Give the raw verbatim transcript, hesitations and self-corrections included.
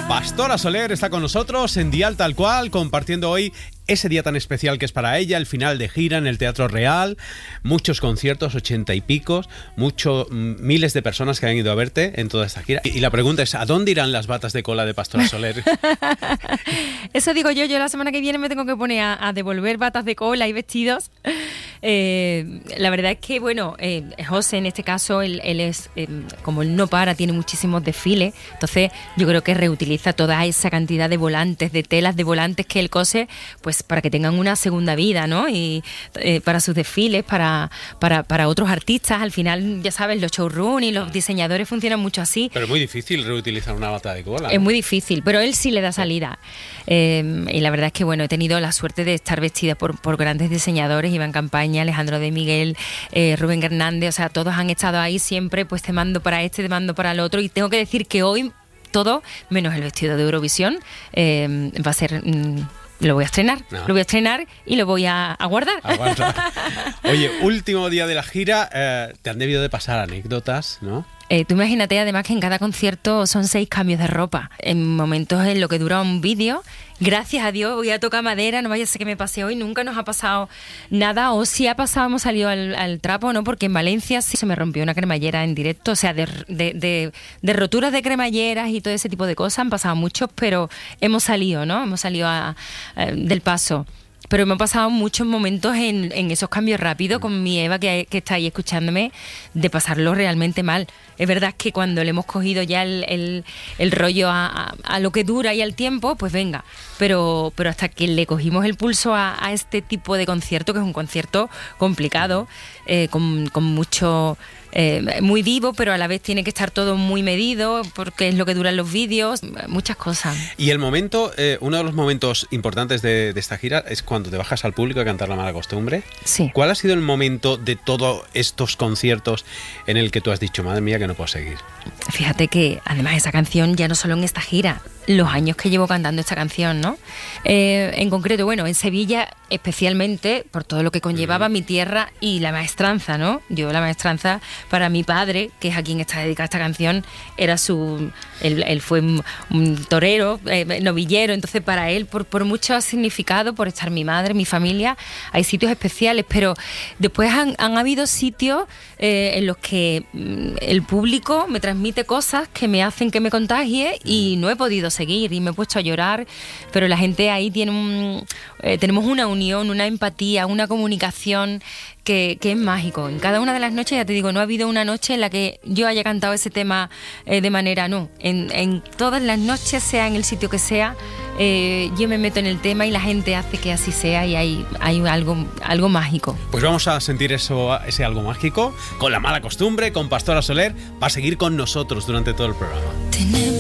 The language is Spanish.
Pastora Soler está con nosotros en Dial Tal Cual, compartiendo hoy ese día tan especial que es para ella, el final de gira en el Teatro Real, muchos conciertos, ochenta y picos, muchos, miles de personas que han ido a verte en toda esta gira. Y la pregunta es, ¿a dónde irán las batas de cola de Pastora Soler? Eso digo yo, yo la semana que viene me tengo que poner a, a devolver batas de cola y vestidos. Eh, la verdad es que, bueno, eh, José en este caso, él, él es, eh, como él no para, tiene muchísimos desfiles, entonces yo creo que reutiliza toda esa cantidad de volantes, de telas de volantes que él cose, pues para que tengan una segunda vida, ¿no? Y eh, para sus desfiles, para, para, para otros artistas, al final, ya sabes, los showrooms y los diseñadores funcionan mucho así. Pero es muy difícil reutilizar una bata de cola, ¿no? Es muy difícil, pero él sí le da salida. Eh, y la verdad es que, bueno, he tenido la suerte de estar vestida por, por grandes diseñadores, Iván Campaña, Alejandro de Miguel, eh, Rubén Hernández, o sea, todos han estado ahí siempre, pues te mando para este, te mando para el otro, y tengo que decir que hoy todo, menos el vestido de Eurovisión, eh, va a ser... Mm, lo voy a estrenar, no. lo voy a estrenar y lo voy a, a guardar. Aguanta. Oye, último día de la gira, eh, te han debido de pasar anécdotas, ¿no? Eh, tú imagínate además que en cada concierto son seis cambios de ropa. En momentos en lo que dura un vídeo, gracias a Dios, voy a tocar madera, no vaya a ser que me pase hoy, nunca nos ha pasado nada, o si ha pasado hemos salido al, al trapo, ¿no? Porque en Valencia sí se me rompió una cremallera en directo, o sea, de, de, de, de roturas de cremalleras y todo ese tipo de cosas han pasado muchos, pero hemos salido, ¿no? Hemos salido a, a, del paso. Pero me han pasado muchos momentos en, en esos cambios rápidos con mi Eva, que, que está ahí escuchándome, de pasarlo realmente mal. Es verdad que cuando le hemos cogido ya el, el, el rollo a, a, a lo que dura y al tiempo, pues venga. Pero, pero hasta que le cogimos el pulso a, a este tipo de concierto, que es un concierto complicado, eh, con, con mucho... Eh, muy vivo, pero a la vez tiene que estar todo muy medido, porque es lo que duran los vídeos, muchas cosas. Y el momento, eh, uno de los momentos importantes de, de esta gira es cuando te bajas al público a cantar La Mala Costumbre. Sí. ¿Cuál ha sido el momento de todos estos conciertos en el que tú has dicho, madre mía, que no puedo seguir? Fíjate que además esa canción, ya no solo en esta gira, los años que llevo cantando esta canción, ¿no? Eh, en concreto, bueno, en Sevilla especialmente, por todo lo que conllevaba mm. mi tierra y la maestranza, ¿no? Yo la maestranza, para mi padre, que es a quien está dedicada esta canción, era su... Él, él fue un, un torero, eh, novillero, entonces para él, por, por mucho significado, por estar mi madre, mi familia, hay sitios especiales, pero después han, han habido sitios eh, en los que mm, el público me transmite cosas que me hacen que me contagie y no he podido seguir y me he puesto a llorar, pero la gente ahí tiene un, eh, tenemos una unión, una empatía, una comunicación que, que es mágico. En cada una de las noches, ya te digo, no ha habido una noche en la que yo haya cantado ese tema eh, de manera, no, en, en todas las noches, sea en el sitio que sea, eh, yo me meto en el tema y la gente hace que así sea y hay, hay algo, algo mágico. Pues vamos a sentir eso, ese algo mágico con La Mala Costumbre, con Pastora Soler, para seguir con nosotros durante todo el programa. Tenemos